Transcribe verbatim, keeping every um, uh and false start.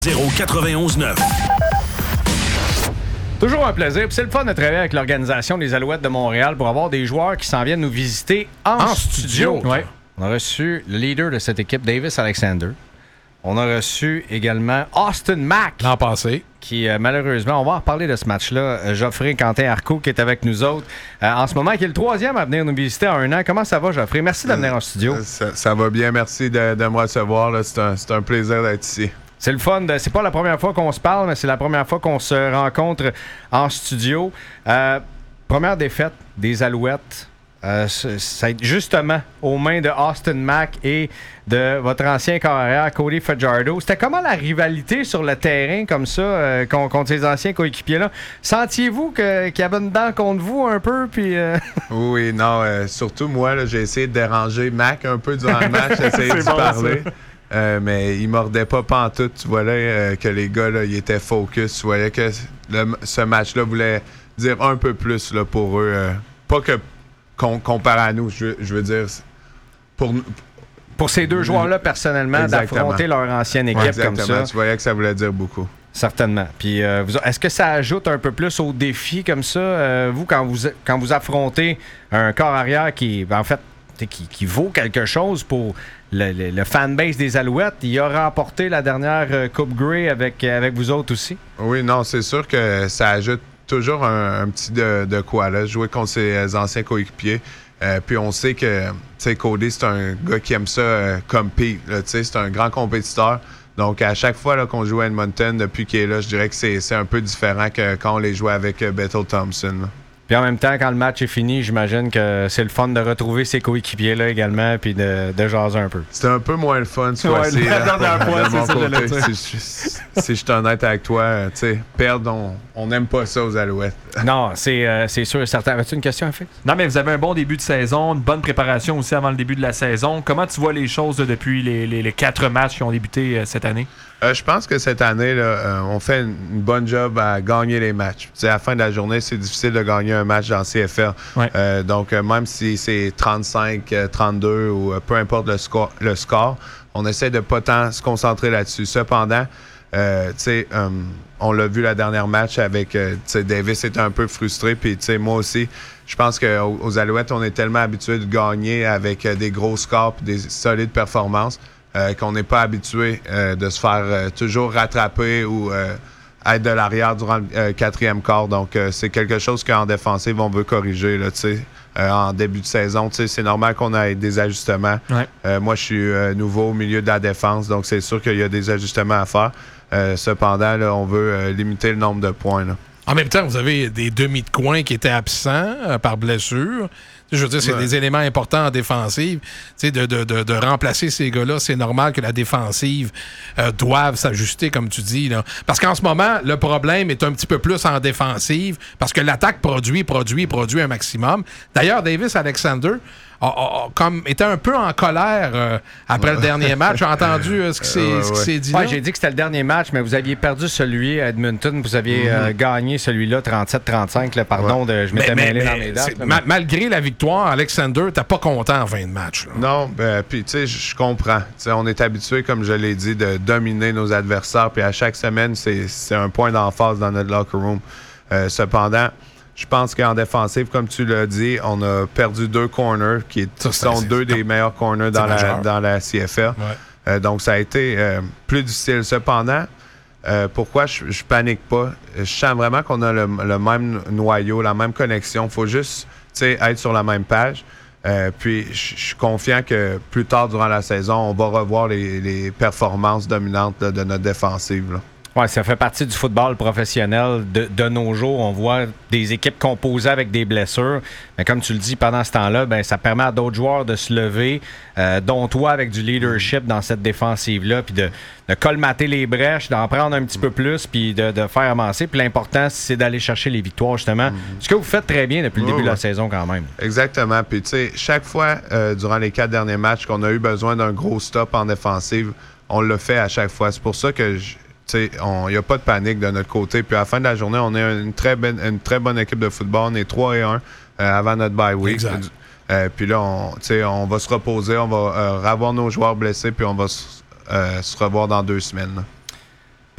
zéro quatre-vingt-onze neuf. Toujours un plaisir. Puis c'est le fun de travailler avec l'organisation des Alouettes de Montréal pour avoir des joueurs qui s'en viennent nous visiter en, en studio. studio. Ouais. On a reçu le leader de cette équipe, Davis Alexander. On a reçu également Austin Mack. L'an passé. Qui, euh, malheureusement, on va en reparler de ce match-là. Euh, Geoffrey Quentin-Arcou qui est avec nous autres euh, en ce moment, qui est le troisième à venir nous visiter en un an. Comment ça va, Geoffrey? Merci de venir en studio. Ça, ça va bien. Merci de, de me recevoir. Là. C'est, un, c'est un plaisir d'être ici. C'est le fun. De, c'est pas la première fois qu'on se parle, mais c'est la première fois qu'on se rencontre en studio. Euh, première défaite des Alouettes. Euh, c'est justement aux mains de Austin Mack et de votre ancien carrière Cody Fajardo. C'était comment la rivalité sur le terrain comme ça euh, contre ces anciens coéquipiers-là? Sentiez-vous que, qu'il y avait une dent contre vous un peu? Puis, euh... Oui, non. Euh, surtout moi, là, j'ai essayé de déranger Mack un peu durant le match. J'ai essayé de bon, parler. Euh, mais il mordait pas pantoute. Tu voyais euh, que les gars, là, ils étaient focus. Tu voyais que le, ce match-là voulait dire un peu plus là, pour eux. Euh, pas que comparé à nous, je, je veux dire, pour pour ces deux joueurs-là, personnellement, exactement. D'affronter leur ancienne équipe ouais, comme ça. Tu voyais que ça voulait dire beaucoup. Certainement. Puis, euh, vous, est-ce que ça ajoute un peu plus au défi comme ça, euh, vous, quand vous quand vous affrontez un corps arrière qui, en fait, qui, qui vaut quelque chose pour le, le, le fanbase des Alouettes? Il a remporté la dernière euh, Coupe Grey avec, avec vous autres aussi? Oui, non, c'est sûr que ça ajoute toujours un, un petit de, de quoi, là, jouer contre ses anciens coéquipiers. Euh, puis on sait que, tu sais, Cody, c'est un gars qui aime ça euh, compete, tu sais, c'est un grand compétiteur. Donc, à chaque fois là, qu'on joue à Edmonton, depuis qu'il est là, je dirais que c'est, c'est un peu différent que quand on les jouait avec euh, Bethel Thompson. Là. Puis en même temps, quand le match est fini, j'imagine que c'est le fun de retrouver ses coéquipiers-là également puis de, de jaser un peu. C'était un peu moins le fun ce fois-ci. Ouais, là, fois, de mon ça, côté, si, si, si je suis honnête avec toi, tu sais, perdre, on n'aime pas ça aux Alouettes. Non, c'est, euh, c'est sûr et certain. As-tu une question, Félix? Non, mais vous avez un bon début de saison, une bonne préparation aussi avant le début de la saison. Comment tu vois les choses là, depuis les, les, les quatre matchs qui ont débuté euh, cette année? Euh, je pense que cette année, là, euh, on fait une, une bonne job à gagner les matchs. T'sais, à la fin de la journée, c'est difficile de gagner un match dans C F L. Ouais. Euh, donc, euh, même si c'est trente-cinq, trente-deux ou euh, peu importe le score, le score, on essaie de pas tant se concentrer là-dessus. Cependant, euh, euh, on l'a vu la dernière match avec euh, Davis était un peu frustré. Puis moi aussi, je pense qu'aux aux Alouettes, on est tellement habitués de gagner avec euh, des gros scores et des solides performances. Euh, qu'on n'est pas habitué euh, de se faire euh, toujours rattraper ou euh, être de l'arrière durant le euh, quatrième quart. Donc, euh, c'est quelque chose qu'en défensive, on veut corriger. Là, euh, en début de saison, c'est normal qu'on ait des ajustements. Ouais. Euh, moi, je suis euh, nouveau au milieu de la défense, donc c'est sûr qu'il y a des ajustements à faire. Euh, cependant, là, on veut euh, limiter le nombre de points. Là. En même temps, vous avez des demi de coin qui étaient absents euh, par blessure. Je veux dire, c'est ouais. des éléments importants en défensive. De, de, de, de remplacer ces gars-là, c'est normal que la défensive euh, doive s'ajuster, comme tu dis. Là. Parce qu'en ce moment, le problème est un petit peu plus en défensive, parce que l'attaque produit, produit, produit un maximum. D'ailleurs, Davis Alexander a, a, a, comme, était un peu en colère euh, après ouais. le dernier match. J'ai entendu euh, ce, qui s'est, ouais, ce qui s'est dit ouais, là. J'ai dit que c'était le dernier match, mais vous aviez perdu celui à Edmonton. Vous aviez mm-hmm. euh, gagné celui-là trente-sept trente-cinq. Là, pardon, ouais. de, je m'étais mais, mêlé mais, dans mes dates. Là, ma- malgré la victoire, Alexander, t'es pas content en fin de match. Là. Non, ben, puis tu sais, je comprends. T'sais, on est habitué, comme je l'ai dit, de dominer nos adversaires. Puis à chaque semaine, c'est, c'est un point d'emphase dans notre locker room. Euh, cependant, je pense qu'en défensive, comme tu l'as dit, on a perdu deux corners qui ça, sont c'est, deux c'est, des meilleurs corners dans la, dans la C F L. Ouais. Euh, donc, ça a été euh, plus difficile. Cependant, euh, pourquoi je, je panique pas? Je sens vraiment qu'on a le, le même noyau, la même connexion. Il faut juste être sur la même page. Euh, puis, je suis confiant que plus tard durant la saison, on va revoir les, les performances dominantes là, de notre défensive. Là. Oui, ça fait partie du football professionnel de, de nos jours. On voit des équipes composées avec des blessures. Mais comme tu le dis, pendant ce temps-là, ben, ça permet à d'autres joueurs de se lever, euh, dont toi avec du leadership dans cette défensive-là, puis de, de colmater les brèches, d'en prendre un petit peu plus, puis de, de faire avancer. Puis l'important, c'est d'aller chercher les victoires, justement. Mm-hmm. Ce que vous faites très bien depuis le début oh, de la saison, quand même. Exactement. Puis, tu sais, chaque fois, euh, durant les quatre derniers matchs, qu'on a eu besoin d'un gros stop en défensive, on le fait à chaque fois. C'est pour ça que je il n'y a pas de panique de notre côté. Puis à la fin de la journée, on est une très, ben, une très bonne équipe de football. On est trois et un euh, avant notre bye week. Euh, puis là, on, on va se reposer, on va euh, revoir nos joueurs blessés, puis on va euh, se revoir dans deux semaines. Là.